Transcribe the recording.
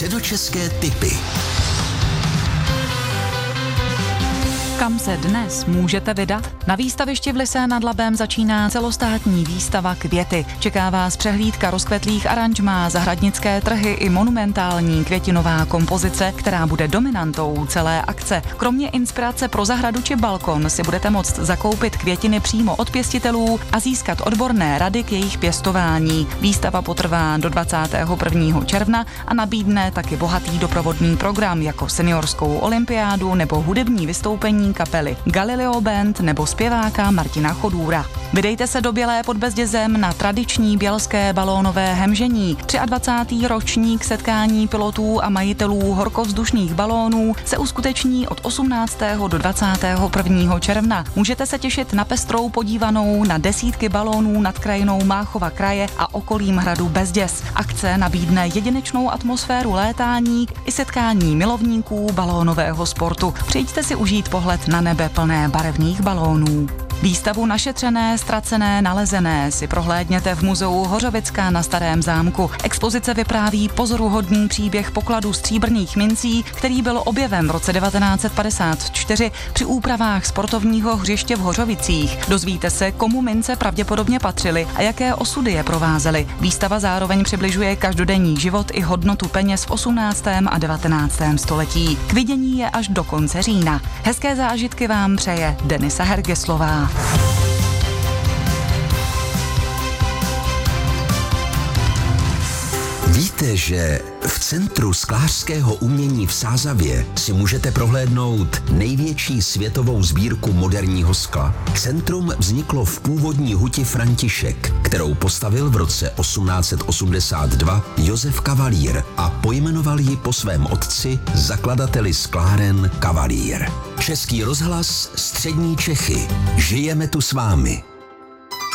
Středočeské tipy. Kam se dnes můžete vydat? Na výstavišti v Lysé nad Labem začíná celostátní výstava Květy. Čeká vás přehlídka rozkvetlých aranžmá, zahradnické trhy i monumentální květinová kompozice, která bude dominantou celé akce. Kromě inspirace pro zahradu či balkon si budete moct zakoupit květiny přímo od pěstitelů a získat odborné rady k jejich pěstování. Výstava potrvá do 21. června a nabídne taky bohatý doprovodný program jako seniorskou olympiádu nebo hudební vystoupení kapely Galileo Band nebo zpěváka Martina Chodůra. Vydejte se do Bělé pod Bezdězem na tradiční bělské balónové hemžení. 23. ročník setkání pilotů a majitelů horkovzdušných balónů se uskuteční od 18. do 21. června. Můžete se těšit na pestrou podívanou na desítky balónů nad krajinou Máchova kraje a okolím hradu Bezděz. Akce nabídne jedinečnou atmosféru létání i setkání milovníků balónového sportu. Přijďte si užít pohled na nebe plné barevných balónů. Výstavu Našetřené, ztracené, nalezené si prohlédněte v muzeu Hořovická na Starém zámku. Expozice vypráví pozoruhodný příběh pokladu stříbrných mincí, který byl objevem v roce 1954 při úpravách sportovního hřiště v Hořovicích. Dozvíte se, komu mince pravděpodobně patřily a jaké osudy je provázely. Výstava zároveň přibližuje každodenní život i hodnotu peněz v 18. a 19. století. K vidění je až do konce října. Hezké zážitky vám přeje Denisa Hergeslová. Víte, že v Centru sklářského umění v Sázavě si můžete prohlédnout největší světovou sbírku moderního skla? Centrum vzniklo v původní huti František, kterou postavil v roce 1882 Josef Kavalír a pojmenoval ji po svém otci, zakladateli skláren Kavalír. Český rozhlas, Střední Čechy. Žijeme tu s vámi.